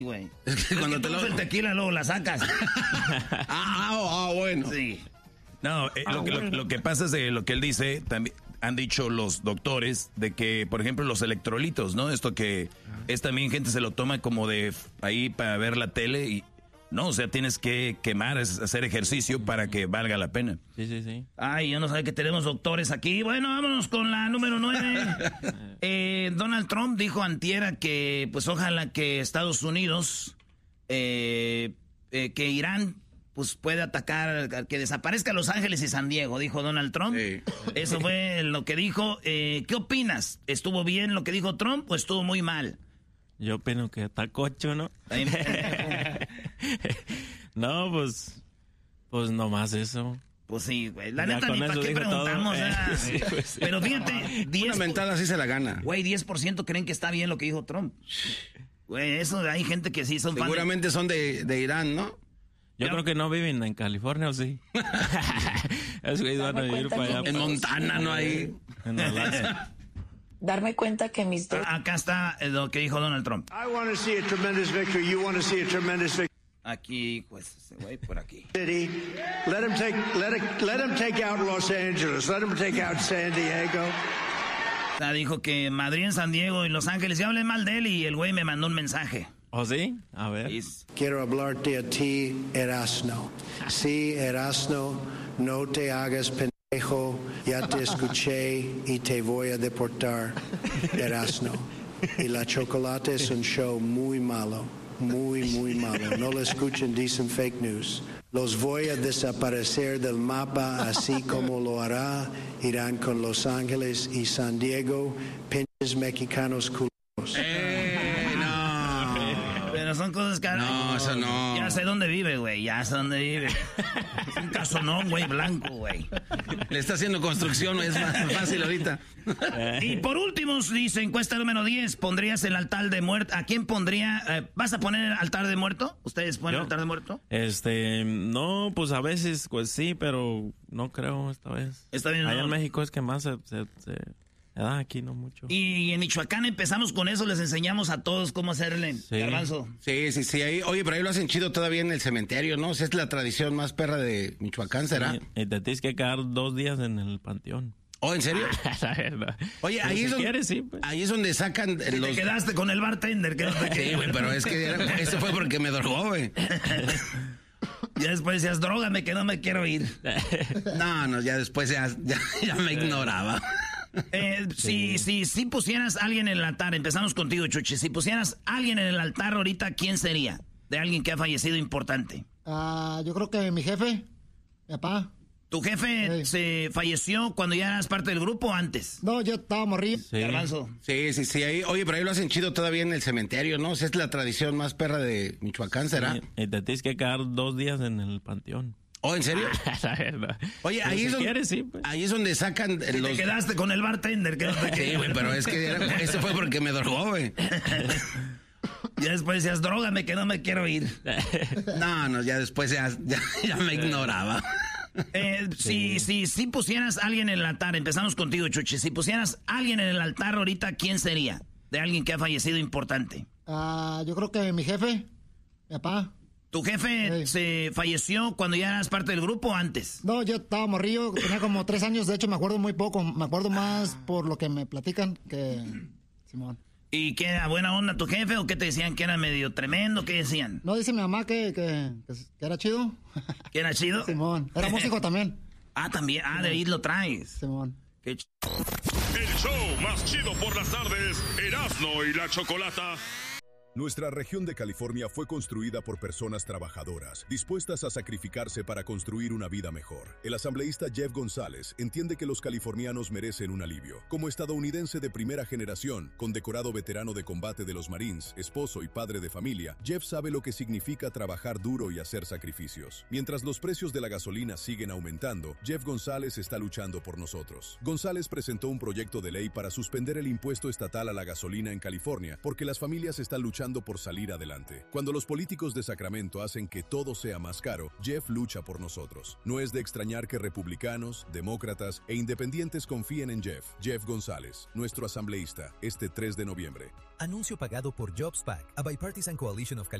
güey. Es que cuando te lo... el tequila luego la sacas. Bueno. Sí. No, lo que pasa es de lo que él dice, también han dicho los doctores, de que, por ejemplo, los electrolitos, ¿no? Esto que es también gente se lo toma como de ahí para ver la tele y... No, o sea, tienes que quemar, hacer ejercicio para que valga la pena. Sí. Ay, yo no sabía que tenemos doctores aquí. Bueno, vámonos con la número 9. Donald Trump dijo antier que, pues, ojalá que Estados Unidos, que Irán, pues, puede atacar, que desaparezca Los Ángeles y San Diego, dijo Donald Trump. Sí. Eso fue lo que dijo. ¿Qué opinas? ¿Estuvo bien lo que dijo Trump o estuvo muy mal? Yo opino que está cocho, ¿no? No, pues nomás eso. Pues sí, güey. La neta, ni para qué preguntamos. Sí, pues, pero fíjate, 10%, una mentada sí se la gana. Güey, 10% creen que está bien lo que dijo Trump. Güey, eso hay gente que sí son fans. Seguramente son de Irán, ¿no? Yo creo que no viven en California, ¿o sí? Esos güeyes van a vivir para allá. En Montana, ¿no? Ahí. En Alaska. Darme cuenta que mis dos... Acá está lo que dijo Donald Trump. I want to see a tremendous victory. You want to see a tremendous victory. Aquí, pues, ese güey por aquí. City. Let him take out Los Angeles. Let him take out San Diego. O sea, dijo que Madrid, San Diego y Los Ángeles. Ya hablé mal de él y el güey me mandó un mensaje. ¿Oh, sí? A ver. Quiero hablarte a ti, Erasno. Sí, Erasno, no te hagas pendejo. Ya te escuché y te voy a deportar, Erasno. Y la chocolate es un show muy malo. Muy, muy malo. No lo escuchen, dicen fake news. Los voy a desaparecer del mapa, así como lo hará Irán con Los Ángeles y San Diego. Pinches mexicanos culos. Pero son cosas que... No, eso no. Ya sé dónde vive, güey. Ya sé dónde vive. Es un casonón, güey, blanco, güey. Le está haciendo construcción, es más fácil ahorita. Y por último, dice, encuesta número 10, ¿pondrías el altar de muerto? ¿A quién pondría? ¿Vas a poner el altar de muerto? ¿Ustedes ponen el altar de muerto? No, pues a veces, pues sí, pero no creo esta vez. Está bien, allá en México es que más se aquí no mucho. Y en Michoacán empezamos con eso, les enseñamos a todos cómo hacerle, Garbanzo. Sí, ahí, oye, pero ahí lo hacen chido todavía en el cementerio, ¿no? O sea, es la tradición más perra de Michoacán, ¿será? Y te tienes que quedar 2 días en el panteón. ¿Oh, en serio? Oye, ahí, ahí es donde sacan los... Te quedaste con el bartender. Sí, güey, pero es que eso fue porque me drogó, güey. Ya después decías, drógame que no me quiero ir. No, ya después ya me ignoraba. Si pusieras a alguien en el altar, empezamos contigo, Chuchi. Si pusieras a alguien en el altar ahorita, ¿quién sería? De alguien que ha fallecido importante. Yo creo que mi jefe, mi papá. ¿Tu jefe se falleció cuando ya eras parte del grupo o antes? No, yo estaba morrido. Garbanzo. Sí, ahí, oye, pero ahí lo hacen chido todavía en el cementerio, ¿no? O sea, es la tradición más perra de Michoacán, ¿será? Y te tienes que quedar 2 días en el panteón. ¿Oh, en serio? Oye, ahí es, ahí es donde sacan los... Te quedaste con el bartender. Sí, güey, pero es que eso fue porque me drogó, güey. Ya después decías, drógame que no me quiero ir. No, ya después ya me ignoraba. Si pusieras a alguien en el altar, empezamos contigo, Chuchi. Si pusieras a alguien en el altar ahorita, ¿quién sería? De alguien que ha fallecido importante. Yo creo que mi jefe, mi papá. ¿Tu jefe se falleció cuando ya eras parte del grupo o antes? No, yo estaba morrillo, tenía como 3 años, de hecho me acuerdo muy poco, me acuerdo más por lo que me platican que Simón. ¿Y qué, a buena onda tu jefe o qué te decían? ¿Que era medio tremendo? ¿Qué decían? No, dice mi mamá que era chido. ¿Que era chido? Simón, era músico también. También, de ahí lo traes. Simón. El show más chido por las tardes, Erasmo y la Chocolata. Nuestra región de California fue construida por personas trabajadoras, dispuestas a sacrificarse para construir una vida mejor. El asambleísta Jeff González entiende que los californianos merecen un alivio. Como estadounidense de primera generación, condecorado veterano de combate de los Marines, esposo y padre de familia, Jeff sabe lo que significa trabajar duro y hacer sacrificios. Mientras los precios de la gasolina siguen aumentando, Jeff González está luchando por nosotros. González presentó un proyecto de ley para suspender el impuesto estatal a la gasolina en California, porque las familias están luchando luchando por salir adelante. Cuando los políticos de Sacramento hacen que todo sea más caro, Jeff lucha por nosotros. No es de extrañar que republicanos, demócratas e independientes confíen en Jeff. Jeff González, nuestro asambleísta, este 3 de noviembre. Anuncio pagado por JobsPac, a Bipartisan Coalition of